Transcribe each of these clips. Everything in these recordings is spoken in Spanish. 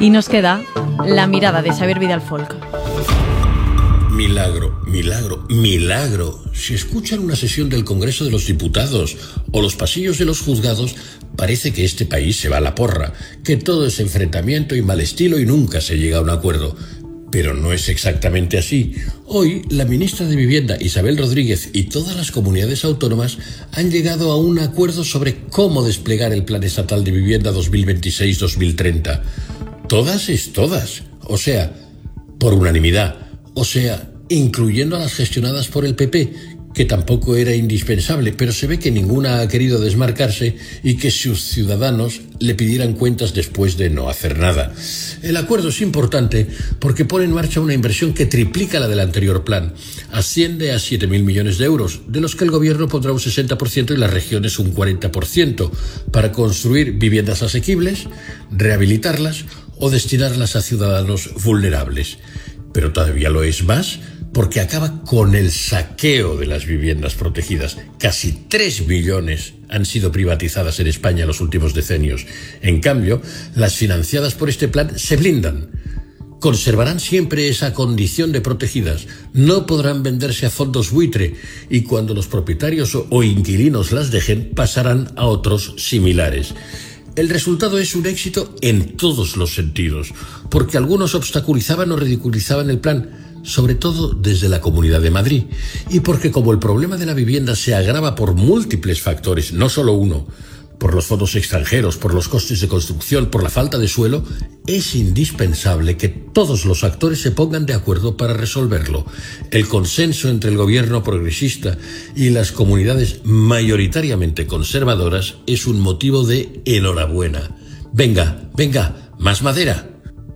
Y nos queda la mirada de Xavier Vidal-Folk. Milagro, milagro, milagro. Si escuchan una sesión del Congreso de los Diputados o los pasillos de los juzgados, parece que este país se va a la porra, que todo es enfrentamiento y mal estilo y nunca se llega a un acuerdo. Pero no es exactamente así. Hoy, la ministra de Vivienda, Isabel Rodríguez, y todas las comunidades autónomas han llegado a un acuerdo sobre cómo desplegar el Plan Estatal de Vivienda 2026-2030. Todas es todas. O sea, por unanimidad. O sea, incluyendo a las gestionadas por el PP, que tampoco era indispensable, pero se ve que ninguna ha querido desmarcarse y que sus ciudadanos le pidieran cuentas después de no hacer nada. El acuerdo es importante porque pone en marcha una inversión que triplica la del anterior plan. Asciende a 7.000 millones de euros, de los que el gobierno pondrá un 60% y las regiones un 40%, para construir viviendas asequibles, rehabilitarlas o destinarlas a ciudadanos vulnerables. Pero todavía lo es más, porque acaba con el saqueo de las viviendas protegidas. Casi 3 millones han sido privatizadas en España en los últimos decenios. En cambio, las financiadas por este plan se blindan. Conservarán siempre esa condición de protegidas. No podrán venderse a fondos buitre y cuando los propietarios o inquilinos las dejen, pasarán a otros similares. El resultado es un éxito en todos los sentidos, porque algunos obstaculizaban o ridiculizaban el plan, sobre todo desde la Comunidad de Madrid, y porque como el problema de la vivienda se agrava por múltiples factores, no solo uno, por los fondos extranjeros, por los costes de construcción, por la falta de suelo, es indispensable que todos los actores se pongan de acuerdo para resolverlo. El consenso entre el gobierno progresista y las comunidades mayoritariamente conservadoras es un motivo de enhorabuena. Venga, venga, más madera.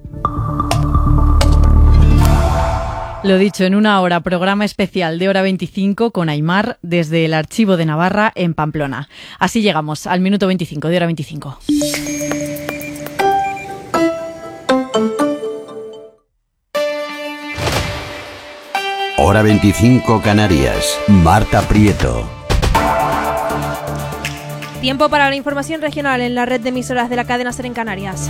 Lo dicho, en una hora, programa especial de Hora 25 con Aimar desde el Archivo de Navarra en Pamplona. Así llegamos al minuto 25 de Hora 25. Hora 25 Canarias. Marta Prieto. Tiempo para la información regional en la red de emisoras de la cadena SER en Canarias.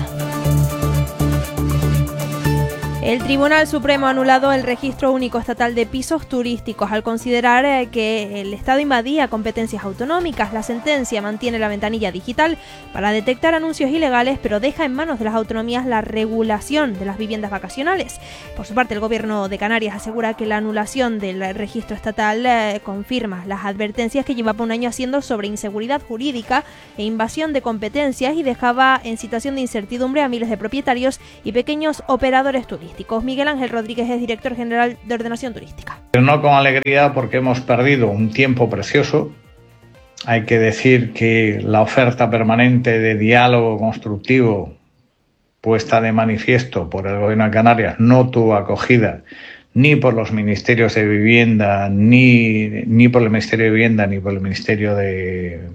El Tribunal Supremo ha anulado el Registro Único Estatal de Pisos Turísticos al considerar que el Estado invadía competencias autonómicas. La sentencia mantiene la ventanilla digital para detectar anuncios ilegales, pero deja en manos de las autonomías la regulación de las viviendas vacacionales. Por su parte, el Gobierno de Canarias asegura que la anulación del registro estatal confirma las advertencias que llevaba un año haciendo sobre inseguridad jurídica e invasión de competencias y dejaba en situación de incertidumbre a miles de propietarios y pequeños operadores turísticos. Miguel Ángel Rodríguez es director general de Ordenación Turística. Pero no con alegría, porque hemos perdido un tiempo precioso. Hay que decir que la oferta permanente de diálogo constructivo puesta de manifiesto por el Gobierno de Canarias no tuvo acogida ni por los ministerios de Vivienda, ni por el Ministerio de Vivienda, ni por el Ministerio de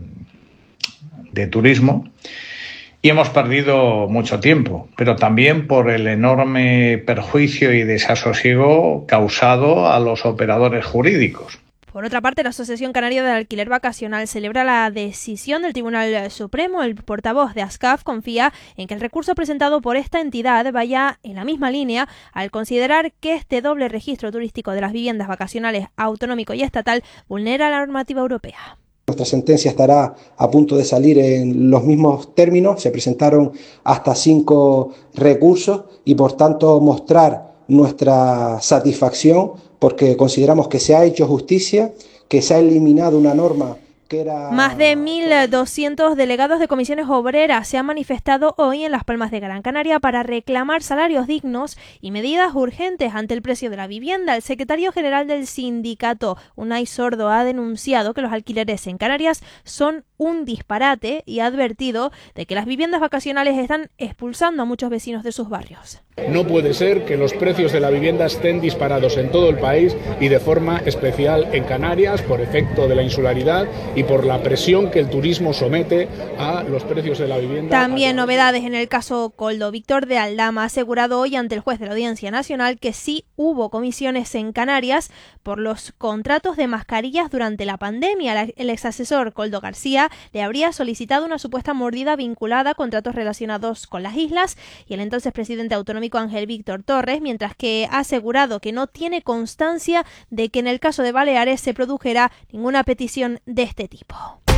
Turismo. Y hemos perdido mucho tiempo, pero también por el enorme perjuicio y desasosiego causado a los operadores jurídicos. Por otra parte, la Asociación Canaria del Alquiler Vacacional celebra la decisión del Tribunal Supremo. El portavoz de ASCAF confía en que el recurso presentado por esta entidad vaya en la misma línea al considerar que este doble registro turístico de las viviendas vacacionales autonómico y estatal vulnera la normativa europea. Nuestra sentencia estará a punto de salir en los mismos términos. Se presentaron hasta 5 recursos y por tanto mostrar nuestra satisfacción porque consideramos que se ha hecho justicia, que se ha eliminado una norma que era... Más de 1.200 delegados de comisiones obreras se han manifestado hoy en Las Palmas de Gran Canaria para reclamar salarios dignos y medidas urgentes ante el precio de la vivienda. El secretario general del sindicato, Unai Sordo, ha denunciado que los alquileres en Canarias son un disparate y ha advertido de que las viviendas vacacionales están expulsando a muchos vecinos de sus barrios. No puede ser que los precios de la vivienda estén disparados en todo el país y de forma especial en Canarias por efecto de la insularidad y por la presión que el turismo somete a los precios de la vivienda. También novedades en el caso Coldo. Víctor de Aldama ha asegurado hoy ante el juez de la Audiencia Nacional que sí hubo comisiones en Canarias por los contratos de mascarillas durante la pandemia. El exasesor Coldo García le habría solicitado una supuesta mordida vinculada a contratos relacionados con las islas, y el entonces presidente autonómico Ángel Víctor Torres, mientras que ha asegurado que no tiene constancia de que en el caso de Baleares se produjera ninguna petición de este tipo.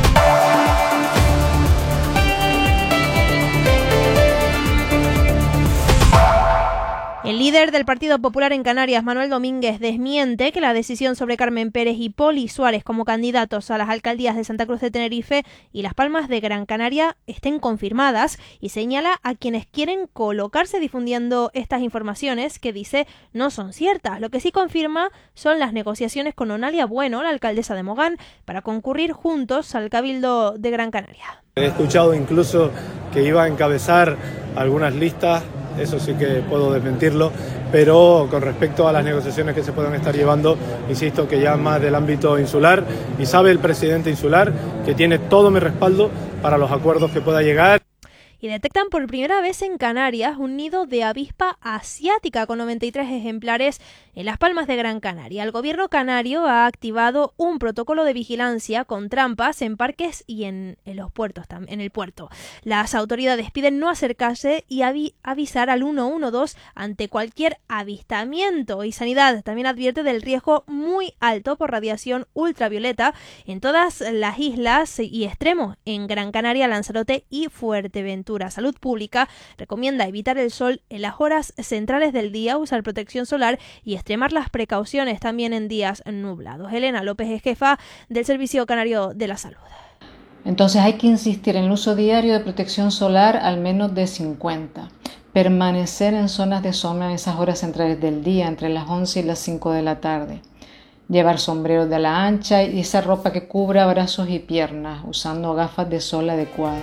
El líder del Partido Popular en Canarias, Manuel Domínguez, desmiente que la decisión sobre Carmen Pérez y Poli Suárez como candidatos a las alcaldías de Santa Cruz de Tenerife y Las Palmas de Gran Canaria estén confirmadas, y señala a quienes quieren colocarse difundiendo estas informaciones que dice no son ciertas. Lo que sí confirma son las negociaciones con Onalia Bueno, la alcaldesa de Mogán, para concurrir juntos al Cabildo de Gran Canaria. He escuchado incluso que iba a encabezar algunas listas. Eso sí que puedo desmentirlo, pero con respecto a las negociaciones que se puedan estar llevando, insisto que ya más del ámbito insular, y sabe el presidente insular que tiene todo mi respaldo para los acuerdos que pueda llegar. Y detectan por primera vez en Canarias un nido de avispa asiática con 93 ejemplares en Las Palmas de Gran Canaria. El gobierno canario ha activado un protocolo de vigilancia con trampas en parques y en los puertos, en el puerto. Las autoridades piden no acercarse y avisar al 112 ante cualquier avistamiento. Y Sanidad también advierte del riesgo muy alto por radiación ultravioleta en todas las islas y extremos en Gran Canaria, Lanzarote y Fuerteventura. Salud Pública recomienda evitar el sol en las horas centrales del día, usar protección solar y extremar las precauciones también en días nublados. Elena López es jefa del Servicio Canario de la Salud. Entonces hay que insistir en el uso diario de protección solar al menos de 50. Permanecer en zonas de sombra en esas horas centrales del día, entre las 11 y las 5 de la tarde. Llevar sombreros de ala ancha y esa ropa que cubra brazos y piernas, usando gafas de sol adecuadas.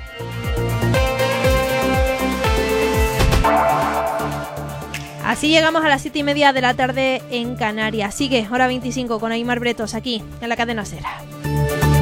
Así llegamos a las 7:30 de la tarde en Canarias. Sigue Hora 25 con Aimar Bretos aquí en la cadena SER.